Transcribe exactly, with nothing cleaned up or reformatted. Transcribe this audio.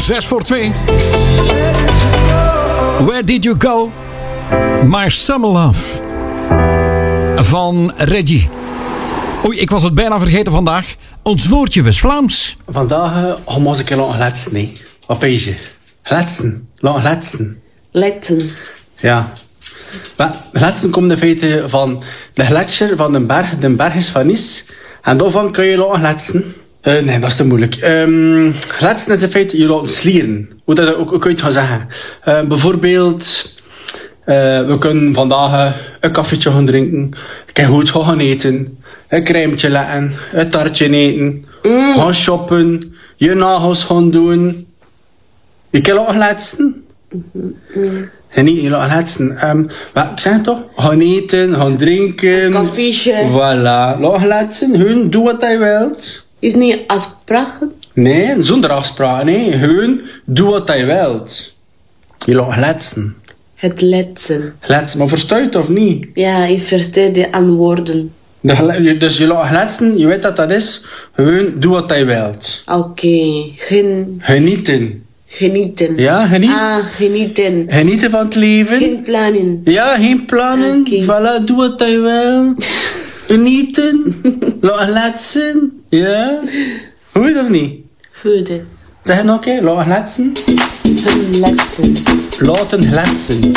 Zes voor twee. Where did you go? My Summer Love. Van Reggie. Oei, ik was het bijna vergeten vandaag. Ons woordje West-Vlaams. Vandaag uh, gaan we eens een keer laten letsen. Nee. Wat pees je? Letsen. Laten letsen. Letsen. Ja. Maar letsen komt in feite van de gletsjer van de berg. De berg is van Nice. En daarvan kun je laten letsen. Uh, nee, dat is te moeilijk. Um, letsen is in feite je laten slieren. Hoe, dat, hoe, hoe kun je het gaan zeggen? Uh, bijvoorbeeld... Uh, we kunnen vandaag uh, een koffietje gaan drinken. Ik kan goed gaan eten. Een crèmetje letten. Een taartje eten. Mm. Gaan shoppen. Je nagels gaan doen. Je kan laten letsen. Mm-hmm. En niet, je laten letsen. Um, maar ik zeg het toch? Gaan eten, gaan drinken. Een koffietje. Voilà. Laten letsen. Hun, doe wat hij wilt. Is niet afspraken? Nee, zonder afspraken. Nee. Hun, doe wat hij wilt. Je laat letsen. Het letsen. Letsen, maar versta je het of niet? Ja, ik versta de antwoorden. De, dus je laat letsen, je weet dat dat is. Gewoon, doe wat hij wilt. Oké, okay. Gen... Genieten. Genieten. Ja, genieten. Ah, genieten. Genieten van het leven. Geen plannen. Ja, geen plannen. Okay. Voilà, doe wat hij wilt. Genieten. Laat letsen. Ja. Goed of niet? Goed. Zeg het nog een keer. Laat letsen. Laten. Laten letsen.